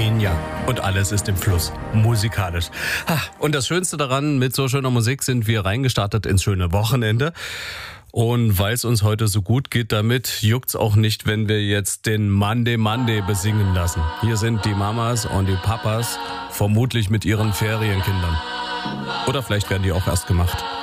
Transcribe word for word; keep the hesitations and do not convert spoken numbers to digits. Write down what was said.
Kenia. Und alles ist im Fluss, musikalisch. Ha, und das Schönste daran, mit so schöner Musik sind wir reingestartet ins schöne Wochenende. Und weil es uns heute so gut geht damit, juckt's auch nicht, wenn wir jetzt den Monday Monday besingen lassen. Hier sind die Mamas und die Papas, vermutlich mit ihren Ferienkindern. Oder vielleicht werden die auch erst gemacht.